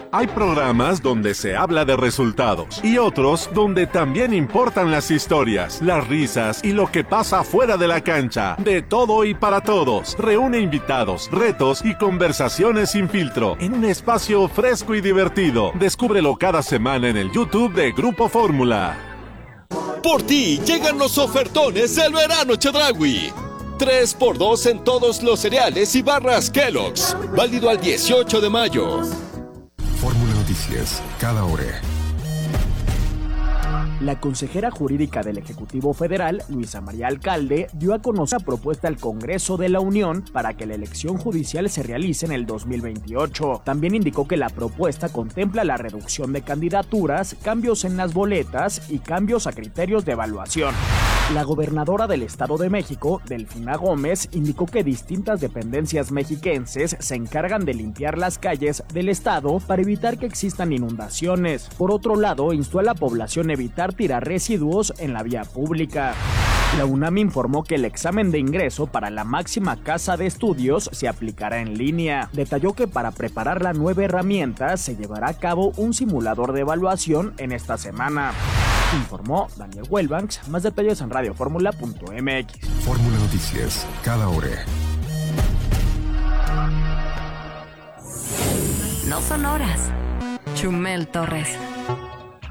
Hay programas donde se habla de resultados y otros donde también importan las historias, las risas y lo que pasa fuera de la cancha. De todo y para todos. Reúne invitados, retos y conversaciones sin filtro en un espacio fresco y divertido. Descúbrelo cada semana en el YouTube de Grupo Fórmula. Por ti llegan los ofertones del verano Chedraui. 3x2 en todos los cereales y barras Kellogg's. Válido al 18 de mayo. Fórmula Noticias, cada hora. La consejera jurídica del Ejecutivo Federal, Luisa María Alcalde, dio a conocer la propuesta al Congreso de la Unión para que la elección judicial se realice en el 2028. También indicó que la propuesta contempla la reducción de candidaturas, cambios en las boletas y cambios a criterios de evaluación. La gobernadora del Estado de México, Delfina Gómez, indicó que distintas dependencias mexiquenses se encargan de limpiar las calles del estado para evitar que existan inundaciones. Por otro lado, instó a la población a evitar tirar residuos en la vía pública. La UNAM informó que el examen de ingreso para la máxima casa de estudios se aplicará en línea. Detalló que para preparar la nueva herramienta se llevará a cabo un simulador de evaluación en esta semana. Informó Daniel Huelbanks. Más detalles en radioformula.mx. Fórmula Noticias, cada hora. No son horas. Chumel Torres.